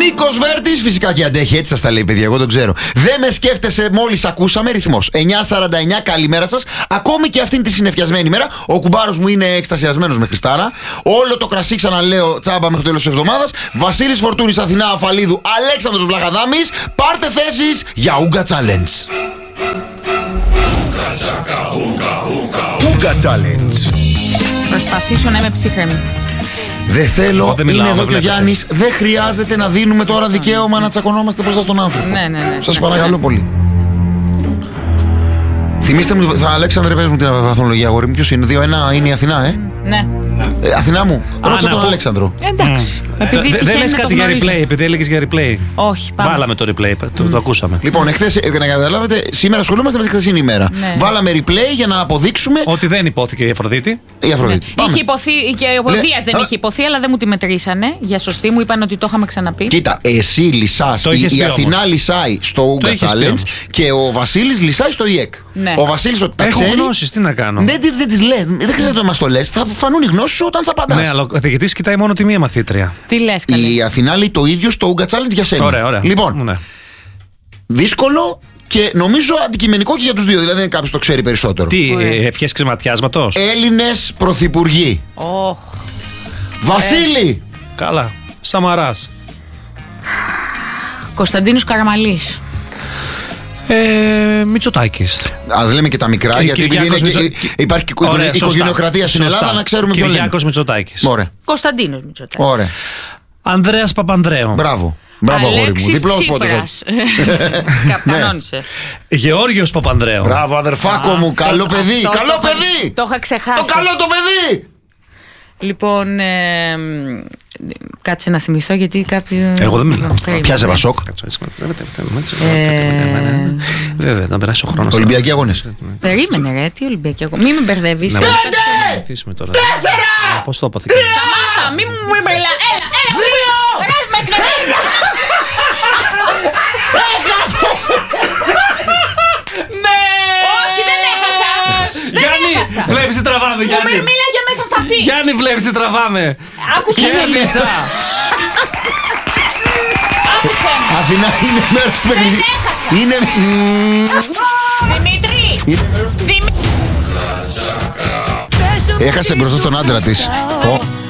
Νίκος Βέρτης, φυσικά και αντέχει, έτσι σας τα λέει, παιδιά, εγώ τον ξέρω. Δεν με σκέφτεσαι, μόλις ακούσαμε, ρυθμός 9:49, καλημέρα σας. Ακόμη και αυτήν τη συννεφιασμένη μέρα, ο κουμπάρος μου είναι εκστασιασμένος με Χριστάρα. Όλο το κρασί, ξαναλέω, τσάμπα μέχρι το τέλος της εβδομάδας. Βασίλης Φορτούνης, Αθηνά Αφαλίδου, Αλέξανδρος Βλαχαδάμης. Πάρτε θέσεις για Ούγκα Challenge. Ούγκα Challenge. Προσπαθήσω να είμαι ψύχρεμη. Δεν θέλω, είναι εδώ και ο Γιάννης. Δεν χρειάζεται να δίνουμε τώρα δικαίωμα να τσακωνόμαστε μπροστά στον άνθρωπο. Ναι. Σας παρακαλώ πολύ. Θυμήστε μου, Αλέξανδρε, πες μου την βαθμολογία, αγόρι μου. Ποιος είναι, 2-1 είναι η Αθηνά, Ναι. Αθηνά μου, ρώτησα τον Αλέξανδρο. Εντάξει. Δεν λες κάτι για replay, επειδή έλεγες για replay. Όχι, πάμε. Βάλαμε το replay, το ακούσαμε. Λοιπόν, εχθές, να καταλάβετε, σήμερα ασχολούμαστε με τη χθεσινή ημέρα. Ναι. Βάλαμε replay για να αποδείξουμε. Ότι δεν υπόθηκε η Αφροδίτη. Η Αφροδίτη. Ναι. Είχε υποθεί και ο Δίας δεν είχε υποθεί, αλλά δεν μου τη μετρήσανε. Για σωστή, μου είπαν ότι το είχαμε ξαναπεί. Κοίτα, εσύ λυσάς, η Αθηνά λυσάει στο Ούγκα Challenge και ο Βασίλης λυσάει στο ΙΕΚ. Ναι. Ο Βασίλης ότι τα Έχω ξέρει. γνώσεις, τι να κάνω. Δεν τις λες, δεν χρειάζεται να μας το λες. Θα φανούν οι γνώσεις σου όταν θα απαντάς. Ναι, αλλά ο καθηγητής κοιτάει μόνο τη μία μαθήτρια. Τι λες, καλή. Η Αθηνά λέει το ίδιο στο Ούγκα Challenge για σένα. Ωραία. Λοιπόν, Ναι. δύσκολο και νομίζω αντικειμενικό και για τους δύο. Δηλαδή, δεν κάποιος το ξέρει περισσότερο. Τι, ευχές ξεματιάσματος. Έλληνες πρωθυπουργοί. Βασίλη! Καλά. Σαμαράς. Κωνσταντίνος Καραμαλής. Μητσοτάκης. Ας λέμε και τα μικρά, γιατί επειδή υπάρχει οικογενειοκρατία στην Ελλάδα, να ξέρουμε ποιο λέμε. Κυριάκος Μητσοτάκης. Ωραία. Κωνσταντίνος Μητσοτάκης. Ωραία. Ανδρέας Παπανδρέου. Μπράβο. Μπράβο, αγόρι μου. Αλέξης Διπλός πόντος. Τσίπρας. Κανόνισε. Γεώργιος Παπανδρέου. Μπράβο, αδερφάκο μου. Καλό παιδί. Καλό παιδί. Το είχα ξεχάσει. Το καλό το παιδί. Λοιπόν, κάτσε να θυμηθώ γιατί κάποιοι. Εγώ δεν μιλάω. Πιάσε Πασόκ. Βέβαια, να περάσει ο χρόνος. Ολυμπιακοί αγώνες. Περίμενε, ρε, τι Ολυμπιακοί αγώνες. Μην με μπερδεύεις. Πέντε! Πώς το είπατε. Σταμάτα, μην μου μιλά. Έλα. Δύο! Με κρεμίζει. Ναι! Όχι, δεν έχασα. Γιάννη, βλέπεις τι τραβάμε, Γιάννη. Μίλα για μέσα στα αυτή. Γιάννη, βλέπεις τι τραβάμε. Άκουσε με. Κέρδισα. Άκουσε με. Αθηνά είναι μέρος του παιχνιδιού. Είναι. Δημήτρη. Έχασε μπροστά στον άντρα της.